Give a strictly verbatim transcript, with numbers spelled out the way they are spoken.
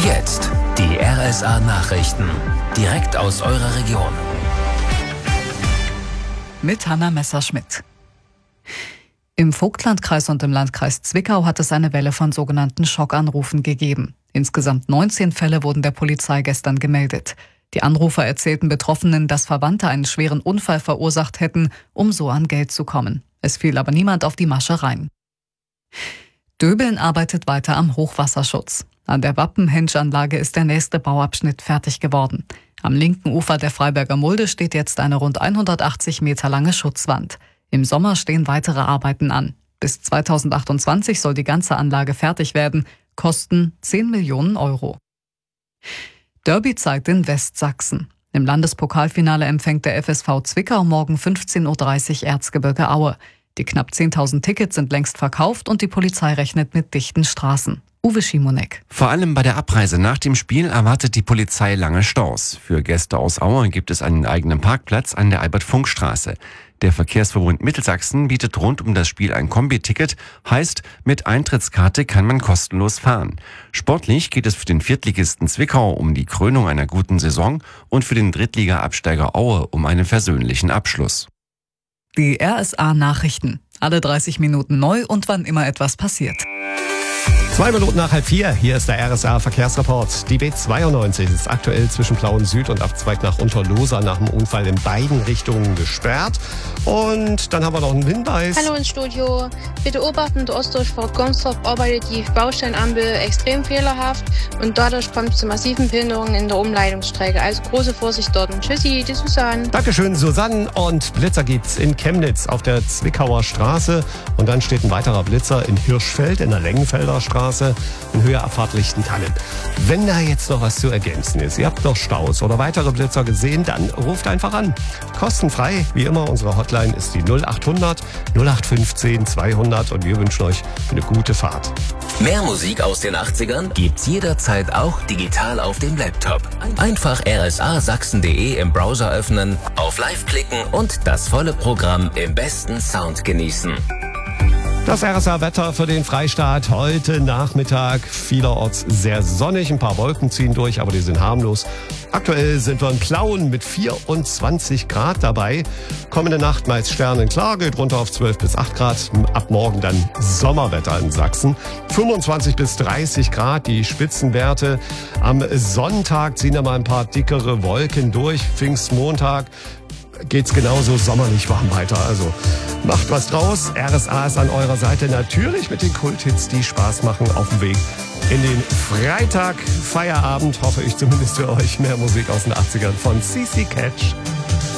jetzt die R S A-Nachrichten. Direkt aus eurer Region. Mit Hanna Messerschmidt. Im Vogtlandkreis und im Landkreis Zwickau hat es eine Welle von sogenannten Schockanrufen gegeben. Insgesamt neunzehn Fälle wurden der Polizei gestern gemeldet. Die Anrufer erzählten Betroffenen, dass Verwandte einen schweren Unfall verursacht hätten, um so an Geld zu kommen. Es fiel aber niemand auf die Masche rein. Döbeln arbeitet weiter am Hochwasserschutz. An der Wappenhentschanlage ist der nächste Bauabschnitt fertig geworden. Am linken Ufer der Freiberger Mulde steht jetzt eine rund hundertachtzig Meter lange Schutzwand. Im Sommer stehen weitere Arbeiten an. Bis zweitausendachtundzwanzig soll die ganze Anlage fertig werden, kosten zehn Millionen Euro. Derbyzeit in Westsachsen. Im Landespokalfinale empfängt der F S V Zwickau morgen fünfzehn Uhr dreißig Erzgebirge Aue. Die knapp zehntausend Tickets sind längst verkauft und die Polizei rechnet mit dichten Straßen. Uwe Schimonek. Vor allem bei der Abreise nach dem Spiel erwartet die Polizei lange Staus. Für Gäste aus Aue gibt es einen eigenen Parkplatz an der Albert-Funk-Straße. Der Verkehrsverbund Mittelsachsen bietet rund um das Spiel ein Kombi-Ticket, heißt, mit Eintrittskarte kann man kostenlos fahren. Sportlich geht es für den Viertligisten Zwickau um die Krönung einer guten Saison und für den Drittliga-Absteiger Aue um einen versöhnlichen Abschluss. Die R S A-Nachrichten. Alle dreißig Minuten neu und wann immer etwas passiert. Zwei Minuten nach halb vier, hier ist der R S A-Verkehrsreport. Die B zweiundneunzig ist aktuell zwischen Plauen Süd und Abzweig nach Unterlosa nach dem Unfall in beiden Richtungen gesperrt. Und dann haben wir noch einen Hinweis. Hallo ins Studio. Bitte beobachten, der Ostdurchfahrt Gonstorf arbeitet die Bausteinnampel extrem fehlerhaft und dadurch kommt es zu massiven Behinderungen in der Umleitungsstrecke. Also große Vorsicht dort. Tschüssi, die Susanne. Dankeschön, Susanne. Und Blitzer gibt's in Chemnitz auf der Zwickauer Straße. Und dann steht ein weiterer Blitzer in Hirschfeld in der Lengenfelder Straße in Höhe Abfahrt Lichtentallen. Wenn da jetzt noch was zu ergänzen ist, ihr habt noch Staus oder weitere Blitzer gesehen, dann ruft einfach an. Kostenfrei, wie immer, unsere Hotline ist die null achthundert null acht fünfzehn zweihundert und wir wünschen euch eine gute Fahrt. Mehr Musik aus den achtzigern gibt's jederzeit auch digital auf dem Laptop. Einfach r s a sachsen punkt d e im Browser öffnen, auf Live klicken und das volle Programm im besten Sound genießen. Das R S A-Wetter für den Freistaat heute Nachmittag. Vielerorts sehr sonnig, ein paar Wolken ziehen durch, aber die sind harmlos. Aktuell sind wir in Plauen mit vierundzwanzig Grad dabei. Kommende Nacht meist sternenklar, geht runter auf zwölf bis acht Grad. Ab morgen dann Sommerwetter in Sachsen. fünfundzwanzig bis dreißig Grad, die Spitzenwerte. Am Sonntag ziehen da mal ein paar dickere Wolken durch. Pfingstmontag geht's genauso sommerlich warm weiter. Also macht was draus. R S A ist an eurer Seite, natürlich mit den Kulthits, die Spaß machen auf dem Weg in den Freitag Feierabend. Hoffe ich zumindest für euch. Mehr Musik aus den achtzigern von C C Catch.